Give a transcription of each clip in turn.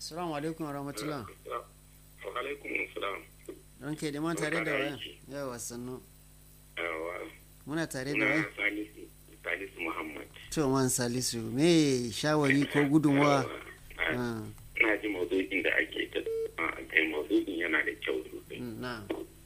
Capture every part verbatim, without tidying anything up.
Assalamu alaikum wa rahmatullah. Wa alaikum salam. Don ke da man tare da waya? Yawa sannu. Yawa. Muna tare da Muna waya? Salisu, Salisu Muhammad. To man Salisu, me shawari ko gudunwa? Yawa. Ah, Na ji maudu'in da ake ta a kai maudu'in yana da kyau sosai. na.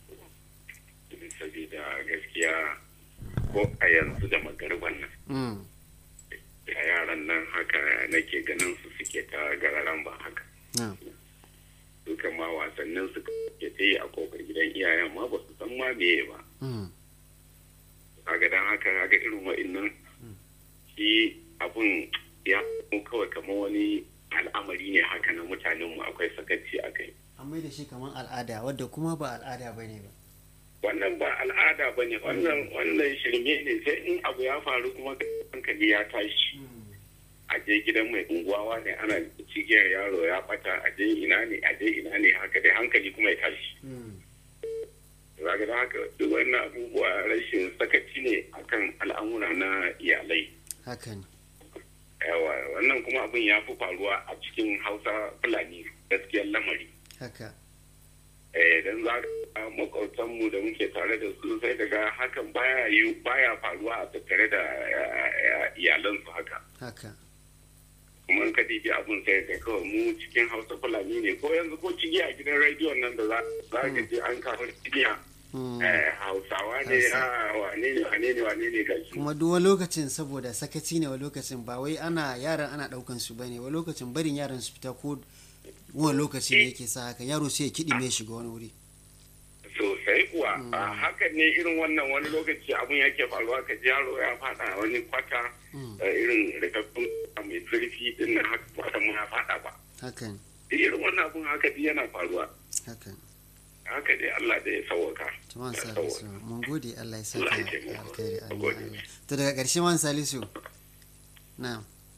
Saboda gaskiya ko a yanzu da magarban nan. Mm, Da yaran nan haka nake ganin su suke ta gararan ba haka. na. Su kama wasannin su ke ta yi a kofar gidan iyayen ma ba su san ma meye ba. Mm, Kaga dan haka kaga irin wa'innan shi abun ya zama kawai kamar wani al'amari ne haka na mutanenmu akwai sakaci a kai. An mai da shi kamar al'ada wadda kuma ba al'ada ba ne ba. Wannan ba al'ada ba ne, wannan wannan shirme ne sai in abu ya faru kuma hankali ya tashi. Mm, A je gidan mai unguwa ne ana cigiyar yaro ya bata a je ina ne a je ina ne haka dai hankali kuma ya tashi. mm, Zaga da haka duk wannan abubuwa rashin sakaci ne akan al'amura na iyalai. haka ne. Yawa wannan kuma abin ya fi faruwa a cikin Hausa Fulani gaskiyar lamari. Haka. Eh dan za ka makwautanmu da muke tare da su sai daga hakan baya yi baya faruwa a tattare da iyalansu haka. Haka. Kuma ka dibi abin sai ka kawai mu cikin Hausa Fulani ne ko yanzu ko cigiya a gidan rediyon nan da za ka je an kawo cigiya. Mm, Eh, Hausawa ne Hausa. a wane ne wane ne wane ne gashi. kuma duk wani lokacin saboda sakaci ne wa lokacin ba wai ana yaran ana daukan su bane wa lokacin barin yaran su fita ko wani lokaci ne yake sa haka yaro sai ya kiɗi mai shiga wani wuri. Sosai kuwa a hakan ne irin wannan wani lokaci abun yake faruwa ka ji yaro ya fada wani kwata Mm, eh, irin rikakkun mai zurfi din nan haka kwata mu ya fada ba. haka ne. Irin wannan abun haka duk yana faruwa. Haka ne. Haka dai Allah da ya sauwaka. Tuwan Ya Salisu, sauwaka. mun gode Allah ya saka Allah ya taimaka. alkhairi Mun amin gode. Allah. To daga ƙarshe man Salisu. Na.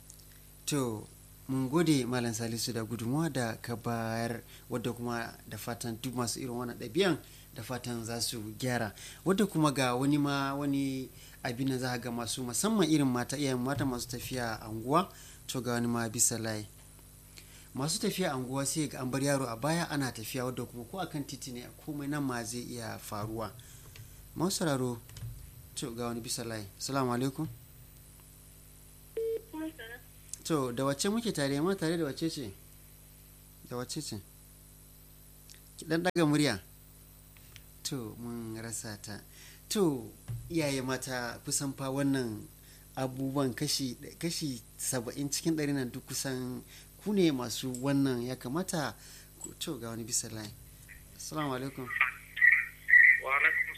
To mun gode Malam Salisu da gudunmuwa da ka bayar wadda kuma da fatan duk masu irin wannan ɗabi'an da fatan za su gyara. Wadda kuma ga wani ma wani abin da za ga masu musamman irin mata iyayen mata masu tafiya anguwa to ga wani ma bisa layi. Masu tafiya anguwa sai ga an bar yaro a baya ana tafiya wadda kuma ko akan titi ne komai nan ma zai iya faruwa. Masu sauraro to ga wani bisa layi. Assalamu alaikum. To da wacce muke tare ma tare da wacce ce? Da wacce ce? Ki dan daga murya. To mun rasa ta. To iyaye mata kusan fa wannan abubuwan kashi kashi saba'in cikin ɗari nan duk kusan ku ne masu wannan ya kamata ku to ga wani bisa layi. Assalamu alaikum. Wa alaikum